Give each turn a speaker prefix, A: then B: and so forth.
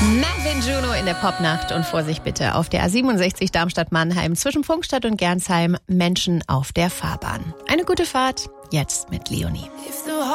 A: Marvin Juno in der Popnacht und Vorsicht bitte auf der A67 Darmstadt-Mannheim zwischen Pfungstadt und Gernsheim. Menschen auf der Fahrbahn. Eine gute Fahrt, jetzt mit Leonie.